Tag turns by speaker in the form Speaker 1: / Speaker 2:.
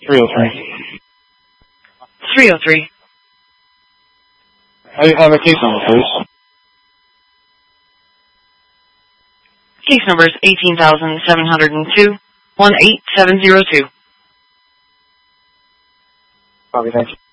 Speaker 1: 303.
Speaker 2: 303.
Speaker 1: I have a case number, please.
Speaker 2: Case number is 18,702, 18702.
Speaker 1: Copy, thank you.